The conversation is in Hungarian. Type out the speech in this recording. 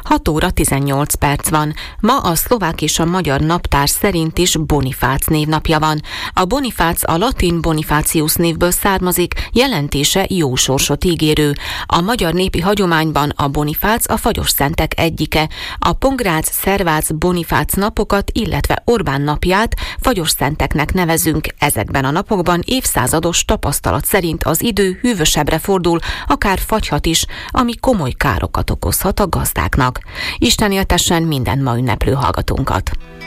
6 óra 18 perc van. Ma a szlovák és a magyar naptár szerint is Bonifác névnapja van. A Bonifác a latin Bonifacius névből származik, jelentése jó sorsot ígérő. A magyar népi hagyományban a Bonifác a fagyos szentek egyike. A Pongrác, Szervác, Bonifác napokat, illetve Orbán napját fagyos szenteknek nevezünk. Ezekben a napokban évszázados tapasztalat szerint az idő hűvösebbre fordul, akár fagyhat is, ami komoly károkat okozhat a gazdáknak. Isten éltessen minden ma ünneplő hallgatónkat!